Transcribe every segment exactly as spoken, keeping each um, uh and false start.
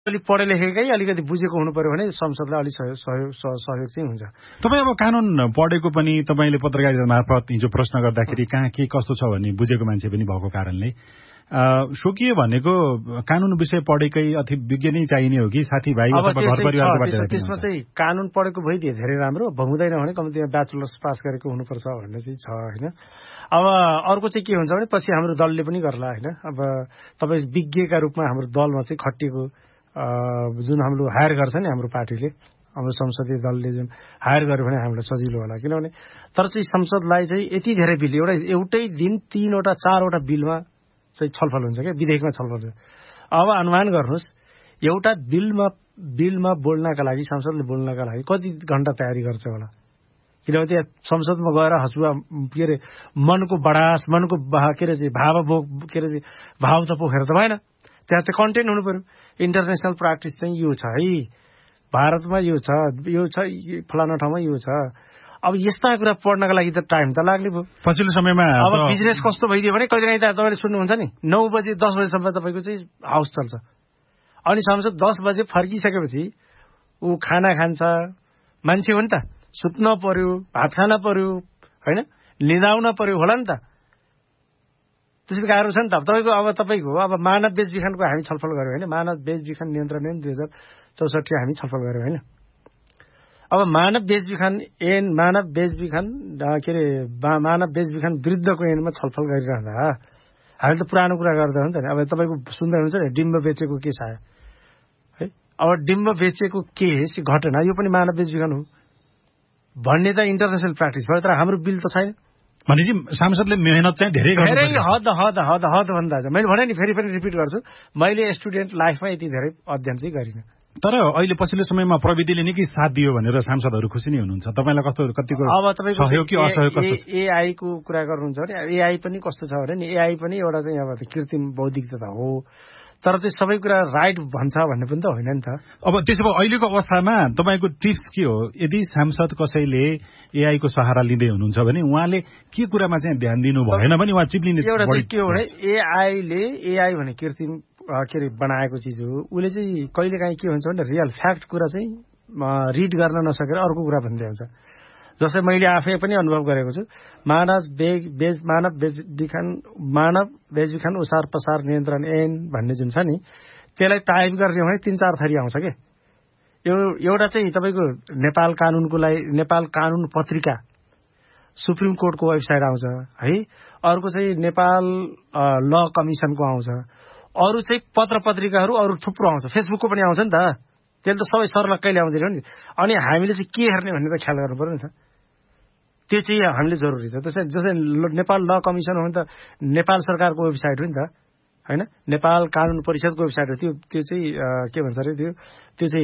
अलिक पढे लेखेकै अलिकति बुझेको हुनु पर्यो भने संसदलाई अलिक सहयोग सहयोग चाहिँ हुन्छ। तपाईँ अब कानुन पढेको पनि तपाईँले पत्रकारिता मार्फत हिजो प्रश्न गर्दाखेरि कहाँ के कस्तो छ भन्ने बुझेको मान्छे पनि भएको कारणले स्वकीय भनेको कानुन विषय पढेकै अथवा विज्ञ नै चाहिने हो कि साथीभाइ अथवा घर परिवारबाट? त्यसमा चाहिँ कानुन पढेको भइदिए धेरै राम्रो, हुँदैन भने कम्तीमा ब्याचलर्स पास गरेको हुनुपर्छ भन्ने चाहिँ छ होइन। अब अर्को चाहिँ के हुन्छ भने पछि हाम्रो दलले पनि गर्ला होइन। अब तपाईँ विज्ञका रूपमा हाम्रो दलमा चाहिँ खटिएको जुन हाम्रो हायर गर्छ नि हाम्रो पार्टीले, हाम्रो संसदीय दलले जुन हायर गर्यो भने हामीलाई सजिलो होला। किनभने तर चाहिँ संसदलाई चाहिँ यति धेरै बिल एउटा एउटै दिन तीनवटा चारवटा बिलमा चाहिँ छलफल हुन्छ क्या, विधेयकमा छलफल हुन्छ। अब अनुमान गर्नुहोस् एउटा बिलमा बिलमा बोल्नका लागि संसदले बोल्नका लागि कति घण्टा तयारी गर्छ होला। किनभने त्यहाँ संसदमा गएर हसुवा के अरे मनको बडास मनको के अरे चाहिँ भाव के अरे चाहिँ भाव त पोखेर त भएन, त्यहाँ चाहिँ कन्टेन्ट हुनु पर्यो। इन्टरनेसनल प्र्याक्टिस चाहिँ यो छ है, भारतमा यो छ, यो छ, फलाना ठाउँमा यो छ। अब यस्ता कुरा पढ्नका लागि त टाइम त लाग्ने भयो। पछिल्लो समयमा अब बिजनेस कस्तो भइदियो भने कहिलेकाहीँ त तपाईँले सुन्नुहुन्छ नि नौ बजे दस बजेसम्म तपाईँको चाहिँ हाउस चल्छ, अनि संसद दस बजे फर्किसकेपछि ऊ खाना खान्छ, मान्छे हो नि त, सुत्न पर्यो, भात खान पर्यो होइन, निदाउन पर्यो होला नि त, त्यसको गाह्रो छ नि त। तपाईँको अब तपाईँको अब मानव बेचबिखनको हामी छलफल गऱ्यौँ होइन, मानव बेचबिखन नियन्त्रण ऐन दुई हजार चौसठी हामी छलफल गऱ्यौँ होइन। अब मानव बेचबिखन ऐन मानव बेचबिखन के अरे मानव बेचबिखन विरुद्धको ऐनमा छलफल गरिरहँदा हामी त पुरानो कुरा गर्दा हो नि त। अब तपाईँको सुन्दै हुन्छ नि डिम्ब बेचेको केस आयो है, अब डिम्ब बेचेको केस घटना यो पनि मानव बेचबिखन हो भन्ने त इन्टरनेसनल प्र्याक्टिस भयो, तर हाम्रो बिल त छैन। भनेपछि सांसदले मेहनत चाहिँ धेरै धेरै हद हद हद हद भन्दा मैले भने नि फेरि पनि रिपिट गर्छु, मैले स्टुडेन्ट लाइफमा यति धेरै अध्ययन चाहिँ गरिनँ। तर अहिले पछिल्लो समयमा प्रविधिले निकै साथ दियो भनेर सांसदहरू खुसी नै हुनुहुन्छ। तपाईँलाई कस्तो कतिको अब तपाईँको सहयोग कि असहयोग कस्तो? एआई को कुरा गर्नुहुन्छ भने एआई पनि कस्तो छ भने नि एआई पनि एउटा चाहिँ अब कृत्रिम बौद्धिकता हो, तर त्यो सबै कुरा राइट भन्छ भन्ने पनि त होइन नि त। अब त्यसो भए अहिलेको अवस्थामा तपाईँको टिप्स के हो? यदि सांसद कसैले एआई को सहारा लिँदै हुनुहुन्छ भने उहाँले के कुरामा चाहिँ ध्यान दिनु भएन भने उहाँ चिप्लिने? एउटा चाहिँ के हो भने एआईले एआई भने कृत्रिम के अरे बनाएको चिज हो, उसले चाहिँ कहिलेकाहीँ के हुन्छ भने रियल फ्याक्ट कुरा चाहिँ रिड गर्न नसकेर अर्को कुरा भन्दै हुन्छ। जस्तै मैले आफै पनि अनुभव गरेको छु, मानव बेग बेच मानव बेचबिखन मानव बेचबिखन उसार पसार नियन्त्रण ऐन भन्ने जुन छ नि त्यसलाई टाइप गर्ने भने तीन चार थरी आउँछ के। यो एउटा चाहिँ तपाईँको नेपाल कानुनको लागि नेपाल कानुन पत्रिका सुप्रिम कोर्टको वेबसाइट आउँछ है, अर्को चाहिँ नेपाल ल कमिसनको आउँछ, अरू चाहिँ पत्र पत्रिकाहरू अरू थुप्रो आउँछ, फेसबुकको पनि आउँछ नि त। त्यसले त सबै सर्लक्कै ल्याउँदैन नि, अनि हामीले चाहिँ के हेर्ने भन्ने त ख्याल गर्नु पर्यो नि त, त्यो चाहिँ हामीले जरुरी छ। त्यसै जस्तै नेपाल ल कमिसन हो भने त नेपाल सरकारको वेबसाइट हो नि त होइन, नेपाल कानुन परिषदको वेबसाइट हो, त्यो त्यो चाहिँ के भन्छ अरे त्यो त्यो चाहिँ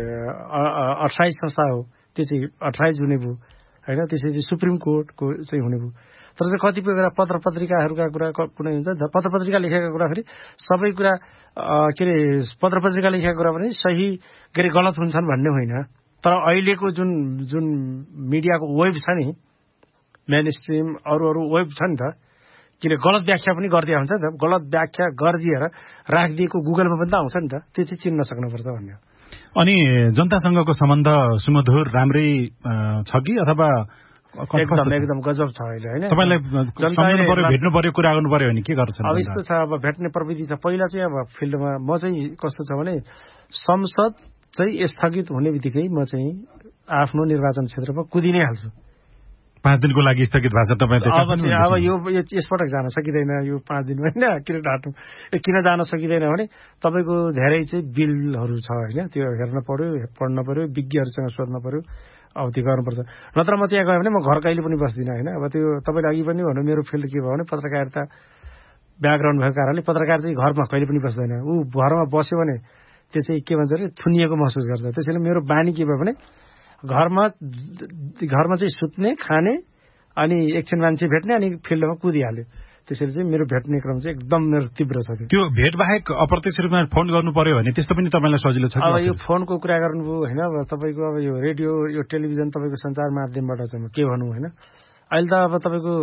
अठाइस संस्था हो, त्यो चाहिँ अठाइस हुने भयो होइन, त्यसरी सुप्रिम कोर्टको चाहिँ हुने भयो। तर चाहिँ कतिपय कुरा पत्र पत्रिकाहरूका कुरा कुनै हुन्छ नि त, पत्र पत्रिका लेखेका कुरा फेरि सबै कुरा के अरे पत्र पत्रिका लेखेका कुरा पनि सही के अरे गलत हुन्छन् भन्ने होइन। तर अहिलेको जुन जुन मिडियाको वेब छ नि मेन स्ट्रिम अरू अरू वेब छ नि त, किन गलत व्याख्या पनि गरिदिया हुन्छ नि त, गलत व्याख्या गरिदिएर राखिदिएको गुगलमा पनि त आउँछ नि त, त्यो चाहिँ चिन्न सक्नुपर्छ भन्ने हो। अनि जनतासँगको सम्बन्ध सुमधुर राम्रै छ कि अथवा एकदम एकदम गजब छ अहिले होइन? तपाईँलाई भेट्नु पर्यो कुरा गर्नु पर्यो भने के गर्छ? अब यस्तो छ, अब भेट्ने प्रविधि छ। पहिला चाहिँ अब फिल्डमा म चाहिँ कस्तो छ भने संसद चाहिँ स्थगित हुने बित्तिकै म चाहिँ आफ्नो निर्वाचन क्षेत्रमा कुदिनै हाल्छु। पाँच दिनको लागि स्थगित भएको छ तपाईँ? अब चाहिँ अब यो यसपटक जान सकिँदैन, यो पाँच दिन होइन किन डाँट्नु, किन जान सकिँदैन भने तपाईँको धेरै चाहिँ बिलहरू छ होइन, त्यो हेर्न पर्यो, पढ्न पर्यो, विज्ञहरूसँग सोध्न पर्यो, अब त्यो गर्नुपर्छ। नत्र म त्यहाँ गयो भने म घर कहिले पनि बस्दिनँ होइन। अब त्यो तपाईँले अघि पनि भन्नु मेरो फिल्ड के भयो भने पत्रकारिता ब्याकग्राउन्ड भएको कारणले पत्रकार चाहिँ घरमा कहिले पनि बस्दैन, ऊ घरमा बस्यो भने त्यो चाहिँ के भन्छ अरे थुनिएको महसुस गर्छ। त्यसैले मेरो बानी के भयो भने घरमा घरमा चाहिँ सुत्ने, खाने, अनि एकछिन मान्छे भेट्ने, अनि फिल्डमा कुदिहाल्यो। त्यसैले चाहिँ मेरो भेट्ने क्रम चाहिँ एकदम मेरो तीव्र छ। त्यो भेट बाहेक अप्रत्यक्ष रूपमा फोन गर्नु पर्यो भने त्यस्तो पनि तपाईँलाई सजिलो छ? अब यो फोनको कुरा गर्नुभयो होइन, अब तपाईँको अब यो रेडियो यो टेलिभिजन तपाईँको सञ्चार माध्यमबाट चाहिँ म के भनौँ होइन, अहिले त अब तपाईँको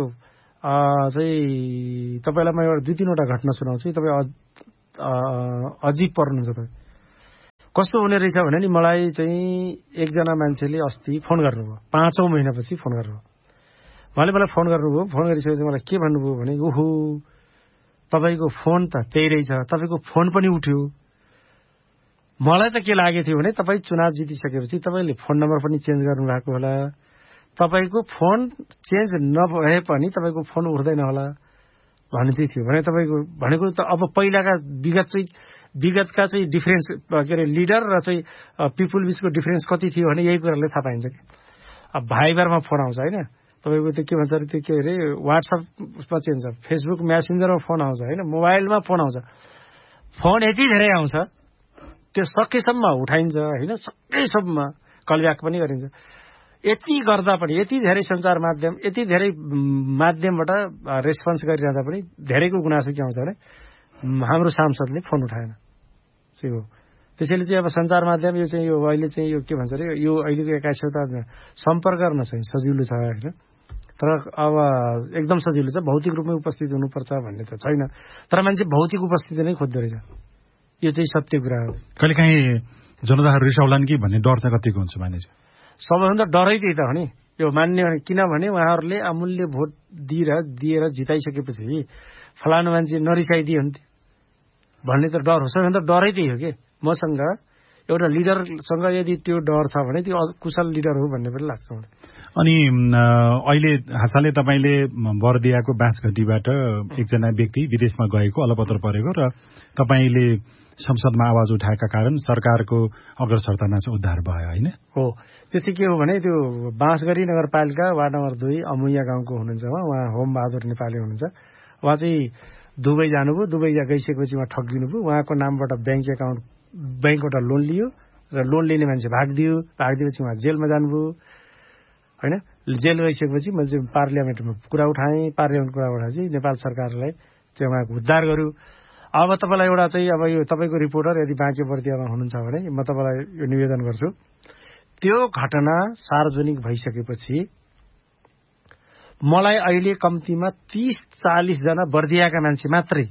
चाहिँ तपाईँलाई म एउटा दुई तिनवटा घटना सुनाउँछु, तपाईँ अझै पर्नुहुन्छ तपाईँ। कस्तो हुने रहेछ भने नि मलाई चाहिँ एकजना मान्छेले अस्ति फोन गर्नुभयो, पाँचौँ महिनापछि फोन गर्नुभयो। उहाँले मलाई फोन गर्नुभयो। फोन गरिसकेपछि मलाई के भन्नुभयो भने ओहो तपाईँको फोन त त्यही रहेछ, तपाईँको फोन पनि उठ्यो। मलाई त के लागेको थियो भने तपाईँ चुनाव जितिसकेपछि तपाईँले फोन नम्बर पनि चेन्ज गर्नुभएको होला, तपाईँको फोन चेन्ज नभए पनि तपाईँको फोन उठ्दैन होला भन्ने चाहिँ थियो। भने तपाईँको भनेको त अब पहिलाका विगत चाहिँ विगतका चाहिँ डिफरेन्स के अरे लिडर र चाहिँ पिपुल बिचको डिफरेन्स कति थियो भने यही कुराले थाहा पाइन्छ कि अब भाइबरमा फोन आउँछ होइन, तपाईँको त्यो के भन्छ अरे त्यो के अरे वाट्सएपमा चेन्ज, फेसबुक म्यासेन्जरमा फोन आउँछ होइन, मोबाइलमा फोन आउँछ। फोन यति धेरै आउँछ त्यो सकेसम्म उठाइन्छ होइन, सकेसम्म कलब्याक पनि गरिन्छ। यति गर्दा पनि यति धेरै सञ्चार माध्यम यति धेरै माध्यमबाट रेस्पोन्स गरिरहँदा पनि धेरैको गुनासो के आउँछ भने हाम्रो सांसदले फोन उठाएन चाहिँ हो। त्यसैले चाहिँ अब सञ्चार माध्यम यो चाहिँ यो अहिले चाहिँ यो के भन्छ अरे यो अहिलेको एक्काइसौँ शताब्दीमा सम्पर्क गर्न चाहिँ सजिलो छ होइन, तर अब एकदम सजिलो छ, भौतिक रूपमै उपस्थित हुनुपर्छ भन्ने त छैन, तर मान्छे भौतिक उपस्थिति नै खोज्दो रहेछ। यो चाहिँ सत्य कुरा हो। कहिलेकाहीँ जनताहरू रिसाउलान् कि भन्ने डर चाहिँ कतिको हुन्छ मानिस? सबैभन्दा डरै त्यही त हो नि यो मान्ने, किनभने उहाँहरूले अमूल्य भोट दिएर दिएर जिताइसकेपछि फलानु मान्छे नरिसाइदियो भने भन्ने त डर हो। सबैभन्दा डरै त्यही हो कि मसँग एउटा लिडरसँग यदि त्यो डर छ भने त्यो कुशल लिडर हो भन्ने पनि लाग्छ मलाई। अनि अहिले हासाले तपाईँले बर्दियाको बाँसघटीबाट एकजना व्यक्ति विदेशमा गएको अलपत्र परेको र तपाईँले संसदमा आवाज उठाएका कारण सरकारको अग्रसरतामा चाहिँ उद्धार भयो होइन? हो, त्यो चाहिँ के हो भने त्यो बाँसघटी नगरपालिका वार्ड नम्बर दुई अमुया गाउँको हुनुहुन्छ उहाँ होम बहादुर नेपाली हुनुहुन्छ। उहाँ चाहिँ दुबई जानुभयो, दुबई गइसकेपछि उहाँ ठगिनुभयो, उहाँको नामबाट ब्याङ्क एकाउन्ट ब्याङ्कबाट लोन लियो र लोन लिने मान्छे भागिदियो, भागिदिएपछि उहाँ जेलमा जानुभयो होइन। जेल गइसकेपछि मैले चाहिँ पार्लियामेन्टमा कुरा उठाएँ, पार्लियामेन्ट कुरा उठाएपछि नेपाल सरकारलाई चाहिँ उहाँको उद्धार गर्यो। अब तपाईँलाई एउटा चाहिँ अब यो तपाईँको रिपोर्टर यदि बाँके बर्दियामा हुनुहुन्छ भने म तपाईँलाई यो निवेदन गर्छु, त्यो घटना सार्वजनिक भइसकेपछि मलाई अहिले कम्तीमा तीस चालिसजना बर्दियाका मान्छे मात्रै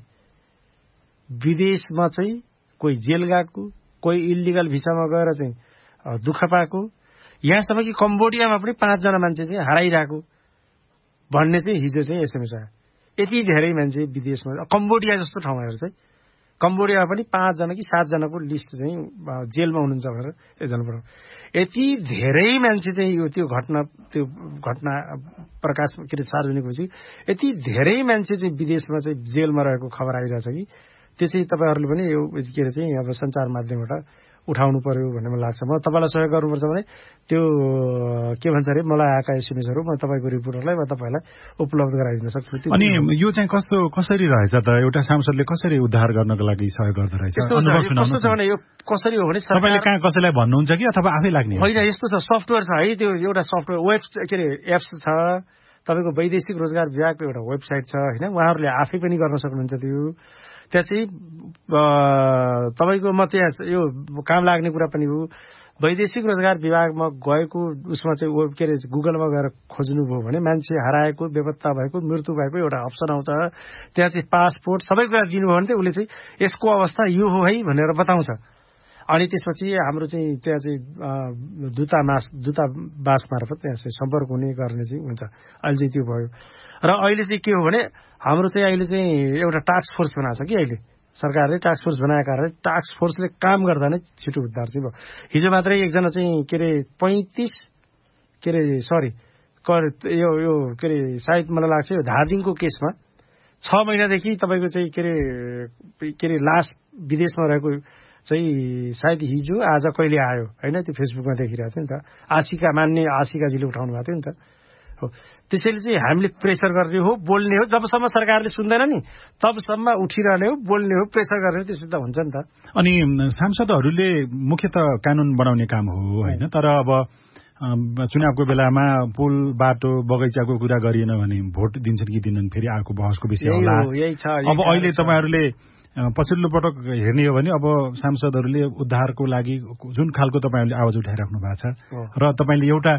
विदेशमा चाहिँ कोही जेल गएको, कोही इलिगल भिसामा गएर चाहिँ दुःख पाएको, यहाँसम्म कि कम्बोडियामा पनि पाँचजना मान्छे चाहिँ हराइरहेको भन्ने चाहिँ हिजो चाहिँ एसएमएस आयो। यति धेरै मान्छे विदेशमा, कम्बोडिया जस्तो ठाउँमा हेर्छ है, कम्बोडियामा पनि पाँचजना कि सातजनाको लिस्ट चाहिँ जेलमा हुनुहुन्छ भनेर एकजना पढाउनु। यति धेरै मान्छे चाहिँ यो त्यो घटना त्यो घटना प्रकाश के अरे सार्वजनिक भएपछि यति धेरै मान्छे चाहिँ विदेशमा चाहिँ जेलमा रहेको खबर आइरहेछ कि त्यो चाहिँ तपाईँहरूले पनि यो के अरे चाहिँ अब सञ्चार माध्यमबाट उठाउनु पर्यो भन्ने मलाई लाग्छ। म तपाईँलाई सहयोग गर्नुपर्छ भने त्यो के भन्छ अरे मलाई आएका एसएमएसहरू म तपाईँको रिपोर्टरलाई वा तपाईँलाई उपलब्ध गराइदिन सक्छु। अनि यो चाहिँ कस्तो कसरी रहेछ त, एउटा सांसदले कसरी उद्धार गर्नको लागि सहयोग गर्दो रहेछ? कस्तो छ भने यो कसरी हो भने तपाईँले कहाँ कसैलाई भन्नुहुन्छ कि अथवा आफै लाग्ने? होइन, यस्तो छ, सफ्टवेयर छ है, त्यो एउटा सफ्टवेयर वेब के अरे एप्स छ, तपाईँको वैदेशिक रोजगार विभागको एउटा वेबसाइट छ होइन, उहाँहरूले आफै पनि गर्न सक्नुहुन्छ। त्यो त्यहाँ चाहिँ तपाईँको म त्यहाँ यो काम लाग्ने कुरा पनि हो, वैदेशिक रोजगार विभागमा गएको उसमा चाहिँ के अरे गुगलमा गएर खोज्नुभयो भने मान्छे हराएको, बेपत्ता भएको, मृत्यु भएको एउटा अप्सन आउँछ, त्यहाँ चाहिँ पासपोर्ट सबै कुरा दिनुभयो भने चाहिँ उसले चाहिँ यसको अवस्था यो हो है भनेर बताउँछ। अनि त्यसपछि हाम्रो चाहिँ त्यहाँ चाहिँ दूतावास दूतावास मार्फत त्यहाँ चाहिँ सम्पर्क हुने गर्ने चाहिँ हुन्छ। अहिले चाहिँ त्यो भयो र अहिले चाहिँ के हो भने हाम्रो चाहिँ अहिले चाहिँ एउटा टास्क फोर्स बनाएको छ कि अहिले सरकारले टास्क फोर्स बनाएको कारण टास्क फोर्सले काम गर्दा नै छिटो उद्धार चाहिँ भयो। हिजो मात्रै एकजना चाहिँ के अरे पैँतिस के अरे सरी यो यो के अरे सायद मलाई लाग्छ यो धादिङको केसमा छ महिनादेखि तपाईँको चाहिँ के अरे के अरे लास विदेशमा रहेको चाहिँ सायद हिजो आज कहिले आयो होइन, त्यो फेसबुकमा देखिरहेको थियो नि त, आशिका मान्ने आशिकाजीले उठाउनु भएको थियो नि त हो। त्यसैले चाहिँ हामीले प्रेसर गर्ने हो, बोल्ने हो, जबसम्म सरकारले सुन्दैन नि तबसम्म उठिरहने हो, बोल्ने हो, प्रेसर गर्ने हो, त्यसो त हुन्छ नि त। अनि सांसदहरूले मुख्यत कानुन बनाउने काम हो होइन, तर अब चुनावको बेलामा पुल बाटो बगैँचाको कुरा गरिएन भने भोट दिन्छन् कि दिनन् फेरि अर्को बहसको विषय होला। अब अहिले तपाईँहरूले पछिल्लो पटक हेर्ने हो भने अब सांसदहरूले उद्धारको लागि जुन खालको तपाईँहरूले आवाज उठाइराख्नु भएको छ र तपाईँले एउटा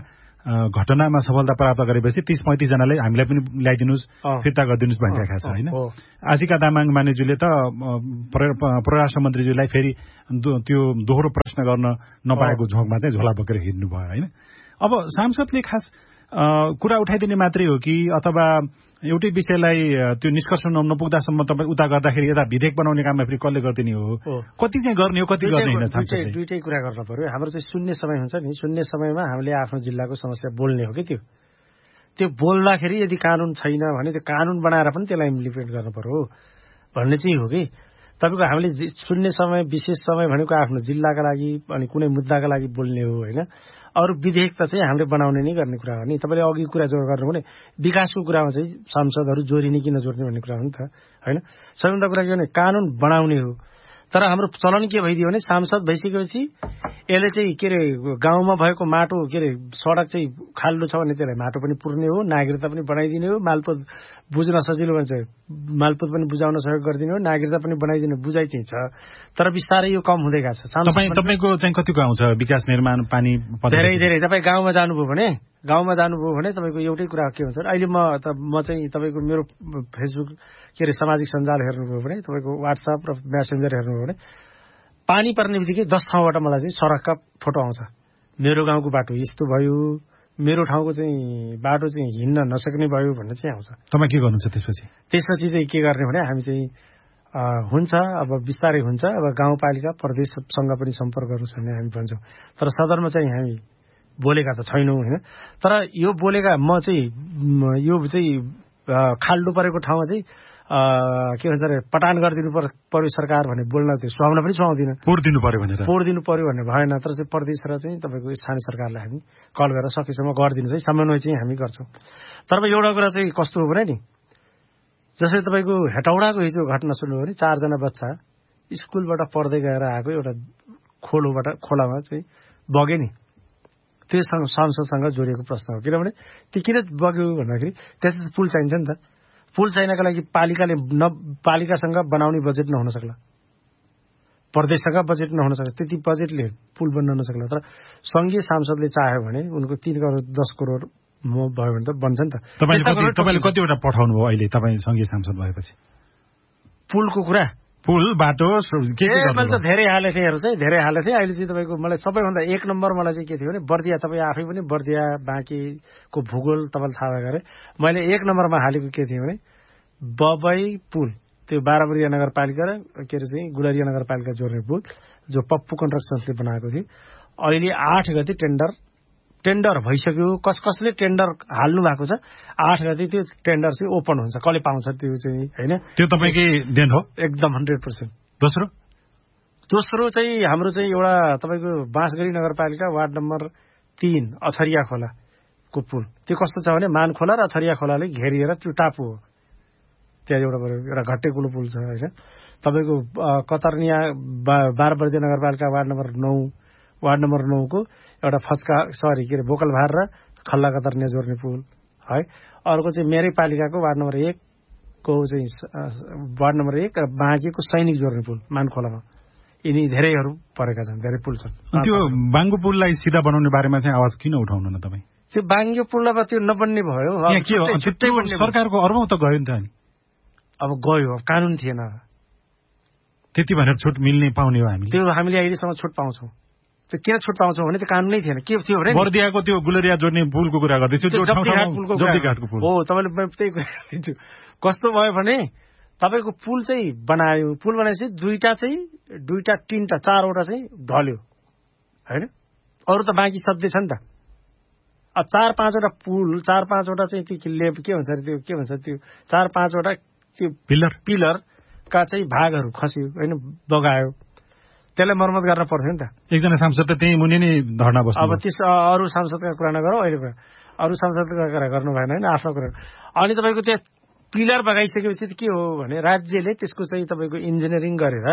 घटनामा सफलता प्राप्त गरेपछि तीस पैंतिस जनाले हामीलाई पनि ल्याइदिनुहोस् फिर्ता गरिदिनुहोस् भनिरहेको छ होइन। आशिका तामाङ मानेज्यूले त परराष्ट्र मन्त्रीज्यूलाई फेरि त्यो दोहोरो प्रश्न गर्न नपाएको झोकमा चाहिँ झोला बोकेर हिँड्नुभयो होइन। अब सांसदले खास कुरा उठाइदिने मात्रै हो कि अथवा एउटै विषयलाई त्यो निष्कर्ष नपुग्दासम्म तपाईँ उता गर्दाखेरि यता विधेयक बनाउने काममा फेरि कसले गरिदिने हो, कति चाहिँ गर्ने हो कति गर्ने होइन? सांसदले दुईटै कुरा गर्न पर्यो। हाम्रो चाहिँ शून्य समय हुन्छ नि, शून्य समयमा हामीले आफ्नो जिल्लाको समस्या बोल्ने हो कि त्यो त्यो बोल्दाखेरि यदि कानुन छैन भने त्यो कानुन बनाएर पनि त्यसलाई इम्प्लिमेन्ट गर्नु पर्यो भन्ने चाहिँ हो कि। तपाईँको हामीले शून्य समय विशेष समय भनेको आफ्नो जिल्लाका लागि अनि कुनै मुद्दाका लागि बोल्ने हो होइन। अरू विधेयक त चाहिँ हामीले बनाउने नै गर्ने कुरा हो नि। तपाईँले अघि कुरा जोड गर्नु भने विकासको कुरामा चाहिँ सांसदहरू जोडिने कि नजोड्ने भन्ने कुरा हो नि त होइन। सबैभन्दा कुरा के भने कानुन बनाउने हो। तर हाम्रो चलन के भइदियो भने सांसद भइसकेपछि यसले चाहिँ के अरे गाउँमा भएको माटो के अरे सडक चाहिँ खाल्डो छ भने त्यसलाई माटो पनि पुर्ने हो, नागरिकता पनि बनाइदिने हो, मालपोत बुझ्न सजिलो भन्छ मालपोत पनि बुझाउन सहयोग गरिदिने हो, नागरिकता पनि बनाइदिने बुझाइ चाहिँ छ। तर बिस्तारै यो कम हुँदै गएको छ। तपाईँको चाहिँ कतिको आउँछ विकास निर्माण पानी? धेरै धेरै। तपाईँ गाउँमा जानुभयो भने गाउँमा जानुभयो भने तपाईँको एउटै कुरा के हुन्छ अहिले म त म चाहिँ तपाईँको मेरो फेसबुक के अरे सामाजिक सञ्जाल हेर्नुभयो भने तपाईँको वाट्सएप र म्यासेन्जर हेर्नुभयो भने पानी पर्ने बित्तिकै दस ठाउँबाट मलाई चाहिँ सडकका फोटो आउँछ। मेरो गाउँको बाटो यस्तो भयो, मेरो ठाउँको चाहिँ बाटो चाहिँ हिँड्न नसक्ने भयो भन्ने चाहिँ आउँछ। तपाईँ के गर्नुहुन्छ त्यसपछि? त्यसपछि चाहिँ के गर्ने भने हामी चाहिँ हुन्छ अब बिस्तारै हुन्छ। अब गाउँपालिका प्रदेशसँग पनि सम्पर्क गर्नुहोस् भन्ने हामी भन्छौँ। तर सदरमा चाहिँ हामी बोलेका त छैनौँ होइन। तर यो बोलेका म चाहिँ यो चाहिँ खाल्डो परेको ठाउँमा चाहिँ के भन्छ अरे पटान गरिदिनु पर्यो सरकार भने बोल्न त्यो सुहाउन पनि सुहाउँदिनँ। पोहोर दिनु पर्यो भनेर पोहोर दिनु पर्यो भन्ने भएन। तर चाहिँ प्रदेश र चाहिँ तपाईँको स्थानीय सरकारलाई हामी कल गरेर सकेसम्म गरिदिनु चाहिँ समन्वय चाहिँ हामी गर्छौँ। तर एउटा कुरा चाहिँ कस्तो हो भने नि जसरी तपाईँको हेटौडाको हिजो घटना सुन्नुभयो भने चारजना बच्चा स्कुलबाट पढ्दै गएर आएको एउटा खोलोबाट खोलामा चाहिँ बग्यो नि। त्यो सांसदसँग जोडिएको प्रश्न हो। किनभने त्यो किन बग्यो भन्दाखेरि त्यसमा पुल चाहिन्छ नि त। पुल चाहिनको लागि पालिकाले न पालिकासँग बनाउने बजेट नहुन सक्ला, प्रदेशसँग बजेट नहुन सक्ला, त्यति बजेटले पुल बन्न नसक्ला। तर सङ्घीय सांसदले चाह्यो भने उनको तीन करोड दस करोड म भयो भने त बन्छ नि त। तपाईँले कतिवटा पठाउनु भयो अहिले तपाईँ सङ्घीय सांसद भएपछि? पुलको कुरा पुल बाटो के के मैले त धेरै हालेको थिएँ चाहिँ धेरै हालेको थिएँ। अहिले चाहिँ तपाईँको मलाई सबैभन्दा एक नम्बर मलाई चाहिँ के थियो भने बर्दिया, तपाईँ आफै पनि बर्दिया बाँकीको भूगोल तपाईँले थाहा गरे मैले एक नम्बरमा हालेको के थियो भने बबई पुल, त्यो बाह्रबरिया नगरपालिका र के अरे चाहिँ गुडरिया नगरपालिका जोड्ने पुल जो पप्पू कन्स्ट्रक्सन्सले बनाएको थियो। अहिले आठ गते टेन्डर टेन्डर भइसक्यो। कस कसले टेन्डर हाल्नु भएको छ, आठ गते त्यो टेन्डर चाहिँ ओपन हुन्छ। कसले पाउँछ त्यो चाहिँ होइन। त्यो तपाईँकै देन हो एकदम हन्ड्रेड पर्सेन्ट। दोस्रो दोस्रो चाहिँ हाम्रो चाहिँ एउटा तपाईँको बाँसगढी नगरपालिका वार्ड नम्बर तीन अछरिया खोलाको पुल। त्यो कस्तो छ भने मान खोला र अछरिया खोलाले घेरिएर त्यो टापु हो। त्यहाँ एउटा एउटा घट्टेकुलो पुल छ होइन। तपाईँको कतर्निया बाह्रबर्दिया नगरपालिका वार्ड नम्बर नौ वार्ड नम्बर नौको एउटा फचका सरी के अरे बोकलभार र खल्ला कतर्निया जोड्ने पुल है। अर्को चाहिँ मेरै पालिकाको वार्ड नम्बर एकको चाहिँ वार्ड नम्बर एक र बाँकीको सैनिक जोड्ने पुल मानखोलामा। यिनी धेरैहरू परेका छन्, धेरै पुल छन्। त्यो बाङ्गो पुललाई सिधा बनाउने बारेमा चाहिँ आवाज किन उठाउनु न तपाईँ? त्यो बाङ्गो पुललाई त्यो नबन्ने भयो। छुट्टै सरकारको अर्बौँ त गयो नि त। अनि अब गयो, कानुन थिएन त्यति भनेर छुट मिल्ने पाउने हो हामी। त्यो हामीले अहिलेसम्म छुट पाउँछौँ। त्यो किन छुट पाउँछौँ भने त्यो कानुनै थिएन। के थियो भने बर्दियाको त्यो गुलरिया जोड्ने पुलको कुरा गर्दैछु, जब्दीघाटको पुल हो। तपाईँले त्यही कुरा कस्तो भयो भने तपाईँको पुल चाहिँ बनायो, पुल बनाएपछि दुईटा चाहिँ दुईटा तिनवटा चारवटा चाहिँ ढल्यो होइन। अरू त बाँकी सब्दै छ नि त। अब चार पाँचवटा पुल चार पाँचवटा चाहिँ त्यो लेब के भन्छ अरे त्यो के भन्छ त्यो चार पाँचवटा त्यो पिलर पिलरका चाहिँ भागहरू खस्यो होइन, बगायो। त्यसलाई मर्मत गर्न पर्थ्यो नि त। एकजना सांसद त त्यही मुनि नै धर्ना बस्नु। अब त्यस अरू सांसदका कुरा नगरौँ अहिले कुरा, अरू सांसदका कुरा गर्नु भएन होइन, आफ्नो कुरा। अनि तपाईँको त्यहाँ पिलर बगाइसकेपछि त के हो भने राज्यले त्यसको चाहिँ तपाईँको इन्जिनियरिङ गरेर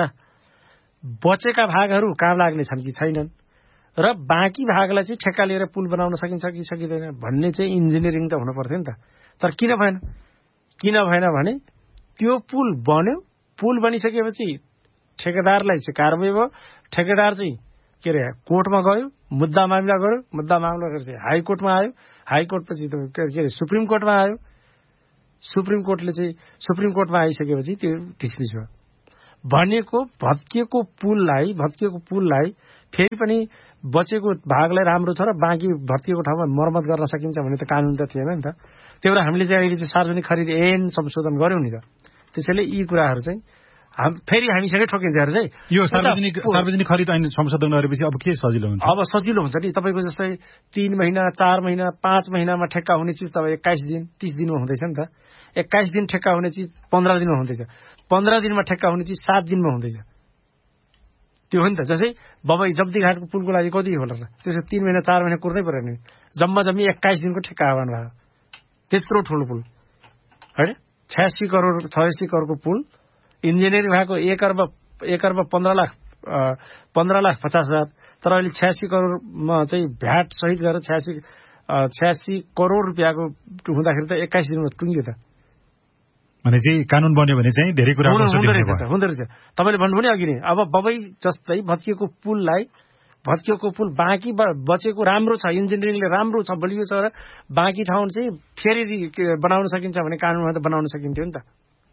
बचेका भागहरू कहाँ लाग्ने छन् कि छैनन् र बाँकी भागलाई चाहिँ ठेक्का लिएर पुल बनाउन सकिन्छ कि सकिँदैन भन्ने चाहिँ इन्जिनियरिङ त हुनु पर्थ्यो नि त। तर किन भएन किन भएन भने त्यो पुल बन्यो, पुल बनिसकेपछि ठेकेदारलाई चाहिँ कारबाही भयो। ठेकेदार चाहिँ के अरे कोर्टमा गयो, मुद्दा मामिला गर्यो, मुद्दा मामिला गरेर चाहिँ हाइकोर्टमा आयो, हाइकोर्टपछि के अरे सुप्रिम कोर्टमा आयो, सुप्रिम कोर्टले चाहिँ सुप्रिम कोर्टमा आइसकेपछि त्यो डिसमिस भयो। भनेको भत्किएको पुललाई भत्किएको पुललाई फेरि पनि बचेको भागलाई राम्रो छ र बाँकी भत्किएको ठाउँमा मर्मत गर्न सकिन्छ भन्ने त कानुन त थिएन नि त। त्यही भएर हामीले चाहिँ अहिले चाहिँ सार्वजनिक खरिद ऐन संशोधन गर्यौँ नि त। त्यसैले यी कुराहरू चाहिँ हाम फेरि हामीसँगै ठोकिन्छहरू चाहिँ यो सार्वजनिक सार्वजनिक खरिद ऐन संशोधन गरेपछि अब के सजिलो हुन्छ? अब सजिलो हुन्छ नि। तपाईँको जस्तै तीन महिना चार महिना पाँच महिनामा ठेक्का हुने चिज तपाईँ एक्काइस दिन तीस दिनमा हुँदैछ नि त। एक्काइस दिन ठेक्का हुने चिज पन्ध्र दिनमा हुँदैछ, पन्ध्र दिनमा ठेक्का हुने चिज सात दिनमा हुँदैछ। त्यो हो नि त। जस्तै बबई जब्दीघाटको पुलको लागि कति होला र त्यसो तीन महिना चार महिना कुर्नै पऱ्यो नि। जम्मा जम्मी एक्काइस दिनको ठेक्का आह्वान भयो। त्यत्रो ठुलो पुल होइन, छयासी करोड छयासी करोडको पुल इन्जिनियरिङ भएको एक अर्ब एक अर्ब पन्ध्र लाख पन्ध्र लाख पचास हजार तर अहिले छयासी करोडमा चाहिँ भ्याट सहित गरेर छयासी छयासी करोड रुपियाँको हुँदाखेरि त एक्काइस दिनमा टुङ्ग्यो त। भने चाहिँ कानुन बन्यो भने चाहिँ धेरै कुरा हुँदो रहेछ हुँदो रहेछ। तपाईँले भन्नुभयो नि अघि नै, अब बबई जस्तै भत्किएको पुललाई भत्किएको पुल बाँकी बचेको राम्रो छ, इन्जिनियरिङले राम्रो छ, बलियो छ र बाँकी ठाउँ चाहिँ फेरि बनाउन सकिन्छ भने कानुनमा त बनाउन सकिन्थ्यो नि त।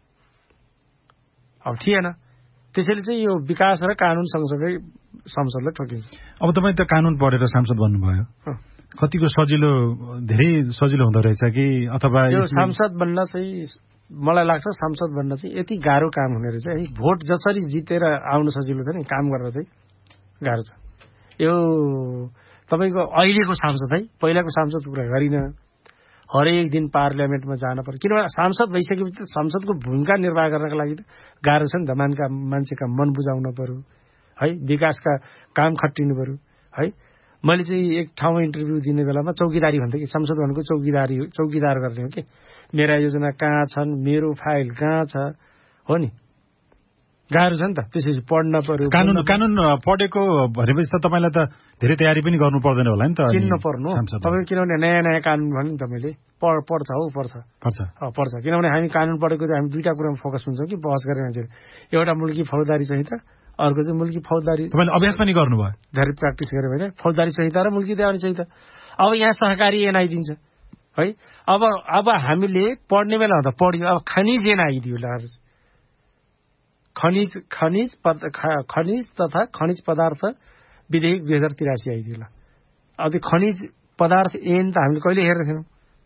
अब थिएन। त्यसैले चाहिँ यो विकास र कानुन सँगसँगै संसदले ठोकिन्छ। अब तपाईँ त कानुन पढेर सांसद बन्नुभयो, कतिको सजिलो धेरै सजिलो हुँदो रहेछ कि अथवा यो सांसद बन्न चाहिँ मलाई लाग्छ सांसद बन्न चाहिँ यति गाह्रो काम हुने रहेछ है। भोट जसरी जितेर आउनु सजिलो छ नि, काम गरेर चाहिँ गाह्रो छ। यो तपाईँको अहिलेको सांसद है, पहिलाको सांसदको कुरा गरिनँ। हरेक दिन पार्लियामेन्टमा जान पर्यो, किनभने सांसद भइसकेपछि संसदको भूमिका निर्वाह गर्नका लागि त गाह्रो छ नि त। मानका मान्छेका मन बुझाउन पर्यो है, विकासका काम खटिनु पर्यो है। मैले चाहिँ एक ठाउँमा इन्टरभ्यू दिने बेलामा चौकीदारी भन्थेँ कि संसद भनेको चौकीदारी चौकीदार गर्ने हो कि, मेरा योजना कहाँ छन्, मेरो फाइल कहाँ छ, हो नि। गाह्रो छ नि त। त्यसपछि पढ्न पर्यो। कानुन कानुन पढेको भनेपछि त तपाईँलाई त धेरै तयारी पनि गर्नु पर्दैन होला नि त। किन नपर्नु तपाईँको, किनभने नयाँ नयाँ कानुन भने नि त मैले पढ पढ्छ हौ पर्छ पर्छ पर्छ किनभने हामी कानुन पढेको चाहिँ हामी दुईवटा कुरामा फोकस हुन्छौँ कि बहस गर्ने मान्छेहरू। एउटा मुल्की फौजदारी संहिता, अर्को चाहिँ मुल्की फौजदारी। तपाईँले अभ्यास पनि गर्नुभयो? धेरै प्र्याक्टिस गरेँ होइन, फौजदारी संहिता र मुल्की देवानी संहिता। अब यहाँ सहकारी ऐन आइदिन्छ है। अब अब हामीले पढ्ने बेला त पढ्यो, अब खनिज ऐन आइदियो ल। खनिज खनिज खनिज तथा खनिज पदार्थ विधेयक दुई हजार तिरासी आइदियो ल। अब त्यो खनिज पदार्थ ऐन त हामीले कहिले हेरेको थिएनौँ।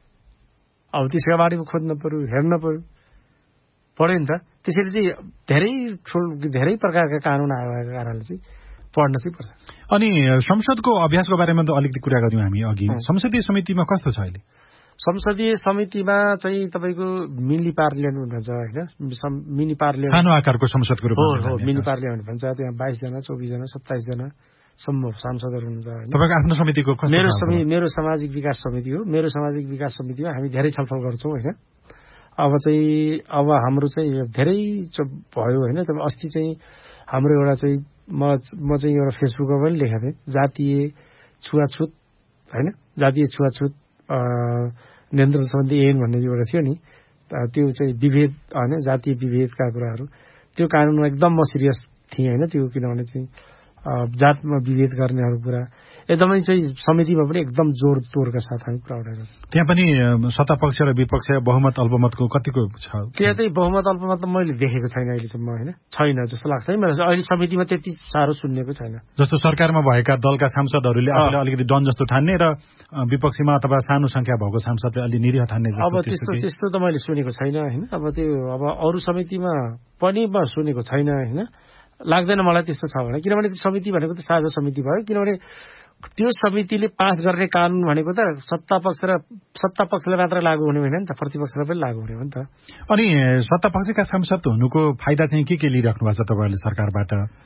अब त्यसका बारेमा खोज्न पर्यो, हेर्न पर्यो पढ्यो नि त। त्यसैले चाहिँ धेरै ठुलो धेरै प्रकारका कानुन आएको कारणले चाहिँ पढ्न चाहिँ पर्छ। अनि संसदको अभ्यासको बारेमा त अलिकति कुरा गऱ्यौँ हामी अघि। संसदीय समितिमा कस्तो छ अहिले? संसदीय समितिमा चाहिँ तपाईँको मिनी पार्लियामेन्ट भन्छ होइन, मिनी पार्लियामेन्ट सानो आकारको संसदको रूपमा हो हो मिनी पार्लियामेन्ट भन्छ। त्यहाँ बाइसजना चौबिसजना सत्ताइसजना सम्म सांसदहरू हुन्छ होइन। तपाईँको आफ्नो समितिको मेरो समिति मेरो सामाजिक विकास समिति हो। मेरो सामाजिक विकास समितिमा हामी धेरै छलफल गर्छौँ होइन। अब चाहिँ अब हाम्रो चाहिँ धेरै भयो होइन। तब अस्ति चाहिँ हाम्रो एउटा चाहिँ म म चाहिँ एउटा फेसबुकमा पनि लेखेको थिएँ, जातीय छुवाछुत होइन, जातीय छुवाछुत नियन्त्रण सम्बन्धी ऐन भन्ने एउटा थियो नि, त्यो चाहिँ विभेद होइन, जातीय विभेदका कुराहरू, त्यो कानुनमा एकदम म सिरियस थिएँ होइन। त्यो किनभने चाहिँ जातमा विभेद गर्नेहरू कुरा एकदमै चाहिँ समितिमा पनि एकदम जोड तोडका साथ हामी कुरा उठाएको छ। त्यहाँ पनि सत्ता पक्ष र विपक्ष बहुमत अल्पमतको कतिको छ? त्यहाँ चाहिँ बहुमत अल्पमत त मैले देखेको छैन अहिलेसम्म होइन, छैन जस्तो लाग्छ है मलाई। अहिले समितिमा त्यति साह्रो सुन्नेको छैन। जस्तो सरकारमा भएका दलका सांसदहरूले आफूलाई अलिकति डन जस्तो ठान्ने र विपक्षीमा अथवा सानो संख्या भएको सांसदले अलि निरीह ठान्ने। अब त्यस्तो त्यस्तो त मैले सुनेको छैन होइन। अब त्यो अब अरू समितिमा पनि म सुनेको छैन होइन, लाग्दैन मलाई त्यस्तो छ भने। किनभने त्यो समिति भनेको त साझा समिति भयो। किनभने त्यो समितिले पास गर्ने कानुन भनेको त सत्ता पक्ष र सत्ता पक्षलाई मात्र लागू हुने होइन नि त, प्रतिपक्षलाई पनि लागू हुने हो नि त। अनि सत्ता पक्षका सांसद हुनुको फाइदा चाहिँ के के लिइराख्नु भएको छ तपाईँहरूले सरकारबाट?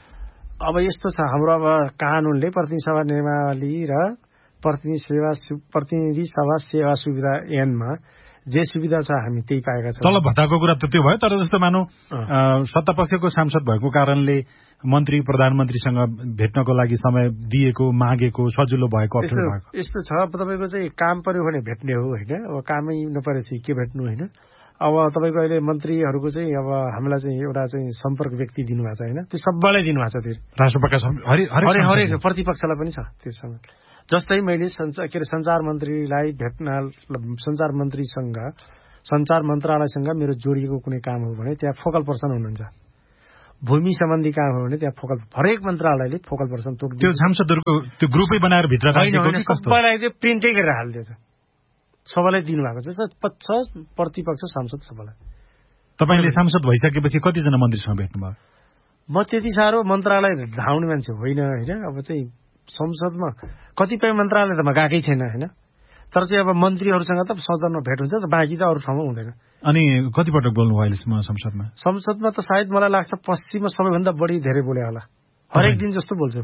अब यस्तो छ, हाम्रो अब कानुनले प्रतिनिधि सभा नियमावली र प्रतिनिधि सेवा प्रतिनिधि सभा सेवा सुविधा ऐनमा जे सुविधा छ हामी त्यही पाएका छौँ। तलब भत्ताको कुरा त त्यो भयो, तर जस्तो मानौ सत्ता पक्षको सांसद भएको कारणले मन्त्री प्रधानमन्त्रीसँग भेट्नको लागि समय दिएको मागेको सजिलो भएको अप्सन भएको यस्तो छ। अब तपाईँको चाहिँ काम पर्यो भने भेट्ने हो होइन, अब कामै नपरेपछि के भेट्नु होइन। अब तपाईँको अहिले मन्त्रीहरूको चाहिँ अब हामीलाई चाहिँ एउटा चाहिँ सम्पर्क व्यक्ति दिनुभएको छ होइन, त्यो सबैलाई दिनुभएको छ। त्यो राष्ट्रपतिका हरेक हरेक प्रतिपक्षलाई पनि छ त्योसँग। जस्तै मैले सञ्चार के अरे सञ्चार मन्त्रीलाई भेट्न सञ्चार मन्त्रीसँग सञ्चार मन्त्रालयसँग मेरो जोडिएको कुनै काम हो भने त्यहाँ फोकल पर्सन हुनुहुन्छ। भूमि सम्बन्धी काम हो भने त्यहाँ फोकल हरेक मन्त्रालयले फोकल पर्सन तोक्छ। त्यो सांसदहरूको त्यो ग्रुपै बनाएर भित्र राखेको कि कस्तो? सबैलाई त्यो प्रिन्टै गरेर हालिदिएछ, सबैलाई दिनुभएको छ। छ प्रतिपक्ष सांसद सबैलाई। तपाईँले सांसद भइसकेपछि कतिजना मन्त्रीसँग भेट्नुभयो? म त्यति साह्रो मन्त्रालय धाउने मान्छे होइन होइन। अब चाहिँ संसदमा कतिपय मन्त्रालय त म गएकै छैन होइन, तर चाहिँ अब मन्त्रीहरूसँग त सदनमा भेट हुन्छ, बाँकी त अरू ठाउँमा हुँदैन। अनि कतिपटक बोल्नुभयो अहिलेसम्म संसदमा? संसदमा त सायद मलाई लाग्छ पश्चिममा सबैभन्दा बढी धेरै बोले होला। हरेक दिन जस्तो बोल्छु,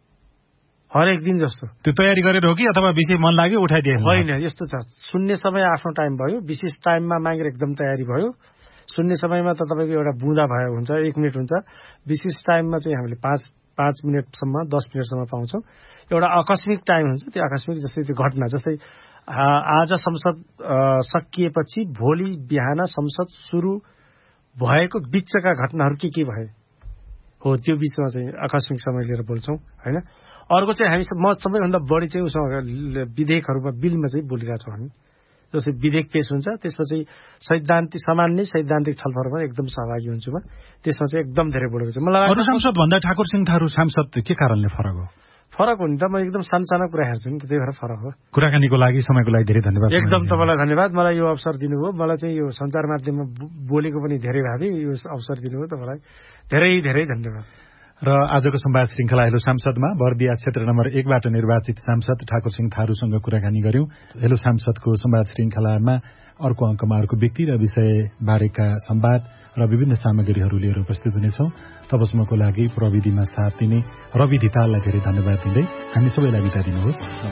हरेक दिन जस्तो। त्यो तयारी गरेर हो कि अथवा विषय मन लाग्यो उठाइदिए? होइन, यस्तो छ, सुन्ने समय आफ्नो टाइम भयो, विशेष टाइममा मागेर एकदम तयारी भयो। सुन्ने समयमा त तपाईँको एउटा बुँदा भयो हुन्छ, एक मिनट हुन्छ। विशेष टाइममा चाहिँ हामीले पाँच पाँच मिनटसम्म दस मिनटसम्म पाउँछौँ। एउटा आकस्मिक टाइम हुन्छ, त्यो आकस्मिक जस्तै त्यो घटना, जस्तै आज संसद सकिएपछि भोलि बिहान संसद सुरु भएको बिचका घटनाहरू के के भए हो, त्यो बिचमा चाहिँ आकस्मिक समय लिएर बोल्छौँ होइन। अर्को चाहिँ हामी म सबैभन्दा बढी चाहिँ उसँग विधेयकहरूमा बिलमा चाहिँ बोलिरहेको छौँ हामी। जस्तै विधेयक पेश हुन्छ, त्यसपछि सैद्धान्तिक सामान्य सैद्धान्तिक छलफलमा एकदम सहभागी हुन्छु म, त्यसमा चाहिँ एकदम धेरै बोलेको छ। मलाई अरू सांसद भन्दा ठाकुर सिंह थारू सांसद के कारणले फरक हो? फरक हो नि त, म एकदम सानो सानो कुरा हेर्छु नि त, त्यही भएर फरक हो। कुराकानीको लागि समयको लागि धेरै धन्यवाद। एकदम तपाईँलाई धन्यवाद, मलाई यो अवसर दिनुभयो। मलाई चाहिँ यो सञ्चार माध्यममा बोलेको पनि धेरै भावी, यो अवसर दिनुभयो तपाईँलाई धेरै धेरै धन्यवाद। र आजको संवाद श्रृङ्खला हेलो सांसदमा बर्दिया क्षेत्र नम्बर एकबाट निर्वाचित सांसद ठाकुर सिंह थारूसँग कुराकानी गर्यौं। हेलो सांसदको संवाद श्रृङ्खलामा अर्को अङ्कमा अर्को व्यक्ति र विषय बारेका संवाद र विभिन्न सामग्रीहरू लिएर उपस्थित हुनेछौं। तबसम्मको लागि प्रविधिमा साथ दिने रवि धिताललाई धेरै धन्यवाद दिँदै हामी सबैलाई बिदा दिनुहोस्।